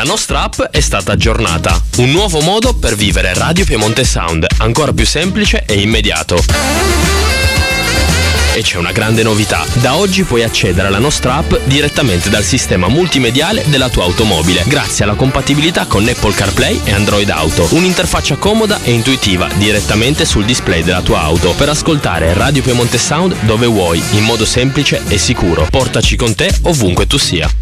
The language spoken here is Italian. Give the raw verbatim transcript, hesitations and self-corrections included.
La nostra app è stata aggiornata, un nuovo modo per vivere Radio Piemonte Sound, ancora più semplice e immediato. E c'è una grande novità: da oggi puoi accedere alla nostra app direttamente dal sistema multimediale della tua automobile, grazie alla compatibilità con Apple CarPlay e Android Auto. Un'interfaccia comoda e intuitiva direttamente sul display della tua auto per ascoltare Radio Piemonte Sound dove vuoi, in modo semplice e sicuro. Portaci con te ovunque tu sia.